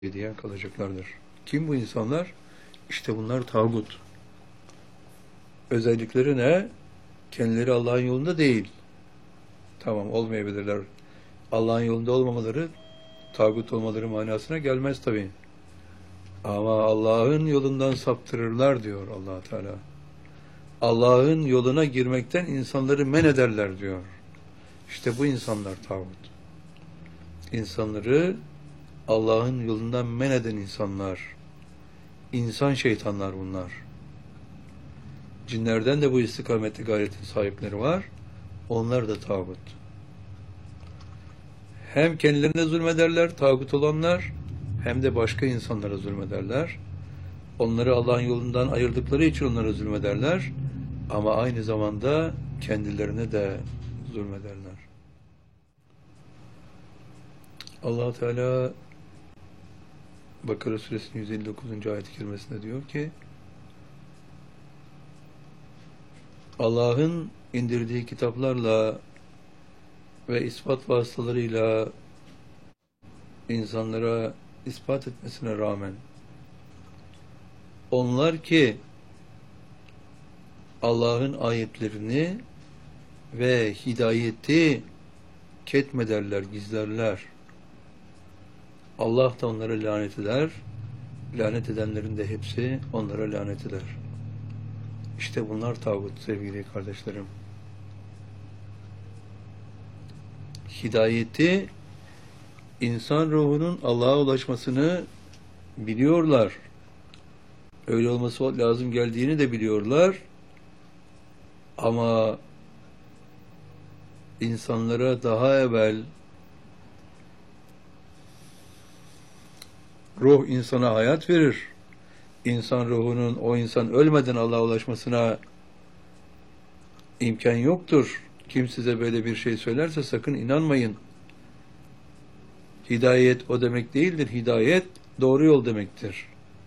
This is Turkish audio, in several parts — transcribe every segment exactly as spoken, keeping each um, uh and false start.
diyen kalacaklardır. Kim bu insanlar? İşte bunlar tağut. Özellikleri ne? Kendileri Allah'ın yolunda değil. Tamam, olmayabilirler. Allah'ın yolunda olmamaları, tağut olmaları manasına gelmez tabii. Ama Allah'ın yolundan saptırırlar diyor Allah Teala. Allah'ın yoluna girmekten insanları men ederler diyor. İşte bu insanlar tağut. İnsanları Allah'ın yolundan men eden insanlar. İnsan şeytanlar bunlar. Cinlerden de bu istikamette gayretin sahipleri var. Onlar da tağut. Hem kendilerine zulmederler, tağut olanlar, hem de başka insanlara zulmederler. Onları Allah'ın yolundan ayırdıkları için onlara zulmederler. Ama aynı zamanda kendilerine de zulmederler. Allah Teala Bakara Suresinin yüz elli dokuzuncu ayet-i kerimesinde diyor ki, Allah'ın indirdiği kitaplarla ve ispat vasıtalarıyla insanlara ispat etmesine rağmen onlar ki Allah'ın ayetlerini ve hidayeti ketmederler, gizlerler. Allah da onlara lanet eder. Lanet edenlerin de hepsi onlara lanet eder. İşte bunlar tağut sevgili kardeşlerim. Hidayeti, insan ruhunun Allah'a ulaşmasını biliyorlar. Öyle olması lazım geldiğini de biliyorlar. Ama insanlara daha evvel ruh insana hayat verir. İnsan ruhunun o insan ölmeden Allah'a ulaşmasına imkan yoktur. Kim size böyle bir şey söylerse sakın inanmayın. Hidayet o demek değildir. Hidayet doğru yol demektir.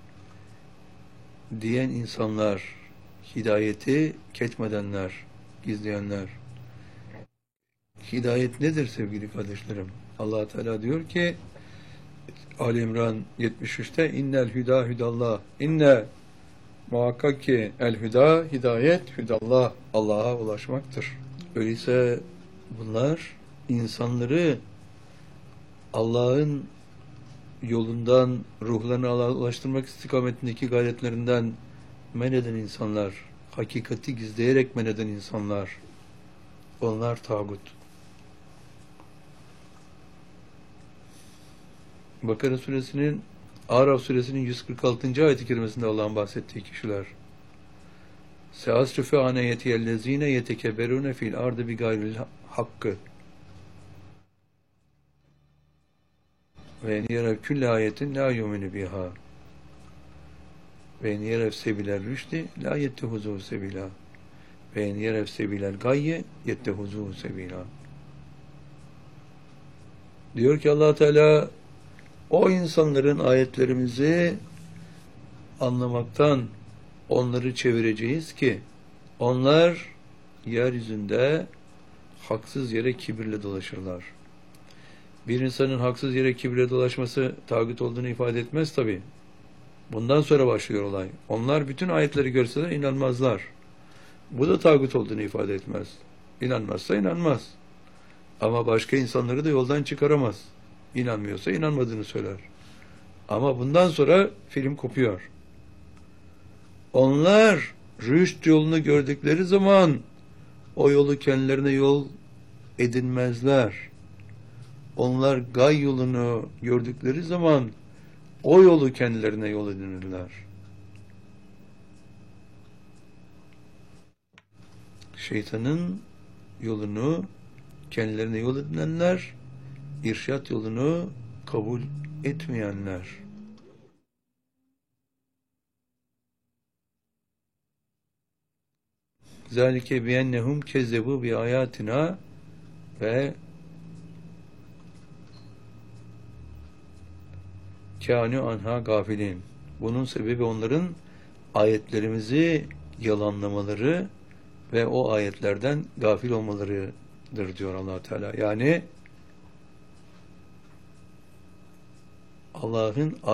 Diyen insanlar, hidayeti ketmedenler, gizleyenler. Hidayet nedir sevgili kardeşlerim? Allah Teala diyor ki Ali İmran yetmiş üçte innel hüda hüdallah. İnne muhakkak ki el hüda hidayet hüdallah. Allah'a ulaşmaktır. Öyleyse bunlar insanları Allah'ın yolundan ruhlarını Allah'a ulaştırmak istikametindeki gayretlerinden men eden insanlar, hakikati gizleyerek men eden insanlar, onlar tağut. Bakara suresinin, Araf suresinin yüz kırk altıncı ayet-i kerimesinde Allah'ın bahsettiği kişiler. Seasrife an ayetiyellezine yetekeberune fil ardı bi gayril hakkı. Ve niyerev külle ayetin la yuminu biha. Ve niyerev sebiler rüşdi la yettehuzu sebila. Ve niyerev sebiler gayye yettehuzu sebila. Diyor ki Allah Teala, o insanların ayetlerimizi anlamaktan onları çevireceğiz ki onlar yeryüzünde haksız yere kibirle dolaşırlar. Bir insanın haksız yere kibirle dolaşması tağut olduğunu ifade etmez tabi. Bundan sonra başlıyor olay. Onlar bütün ayetleri görseler inanmazlar. Bu da tağut olduğunu ifade etmez. İnanmazsa inanmaz. Ama başka insanları da yoldan çıkaramaz. İnanmıyorsa inanmadığını söyler. Ama bundan sonra film kopuyor. Onlar rüşt yolunu gördükleri zaman o yolu kendilerine yol edinmezler. Onlar gay yolunu gördükleri zaman o yolu kendilerine yol edinirler. Şeytanın yolunu kendilerine yol edinenler, irşat yolunu kabul etmeyenler. Zalike biyennehum kezzebu bi ayatina ve kânû anha gafilin. Bunun sebebi onların ayetlerimizi yalanlamaları ve o ayetlerden gafil olmalarıdır diyor Allah Teala. Yani Allah'ın